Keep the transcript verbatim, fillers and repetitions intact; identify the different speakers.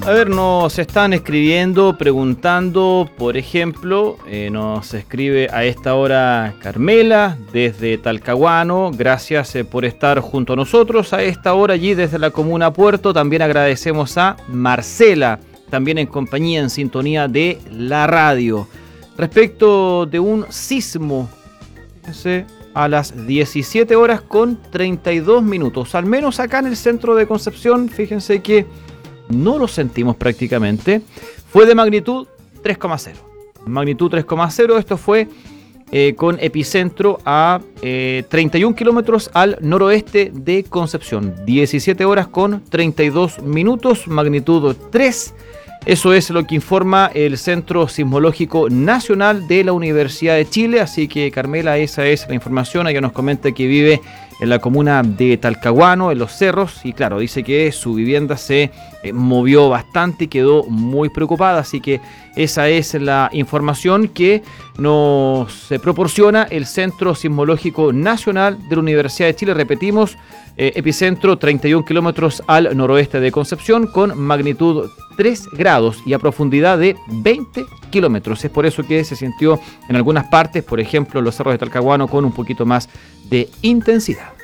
Speaker 1: A ver, nos están escribiendo, preguntando, por ejemplo, eh, nos escribe a esta hora Carmela desde Talcahuano. Gracias eh, por estar junto a nosotros a esta hora allí desde la comuna Puerto. También agradecemos a Marcela, también en compañía, en sintonía de la radio. Respecto de un sismo, fíjense, a las diecisiete horas con treinta y dos minutos, al menos acá en el centro de Concepción, fíjense que no lo sentimos prácticamente. Fue de magnitud tres coma cero. Magnitud tres coma cero, esto fue eh, con epicentro a eh, treinta y un kilómetros al noroeste de Concepción. diecisiete horas con treinta y dos minutos, magnitud tres. Eso es lo que informa el Centro Sismológico Nacional de la Universidad de Chile. Así que, Carmela, esa es la información. Ella nos comenta que vive en la comuna de Talcahuano, en Los Cerros, y claro, dice que su vivienda se eh, movió bastante y quedó muy preocupada. Así que esa es la información que nos eh, proporciona el Centro Sismológico Nacional de la Universidad de Chile. Repetimos, eh, epicentro treinta y un kilómetros al noroeste de Concepción, con magnitud tres grados y a profundidad de veinte kilómetros. Es por eso que se sintió en algunas partes, por ejemplo, los cerros de Talcahuano, con un poquito más de intensidad.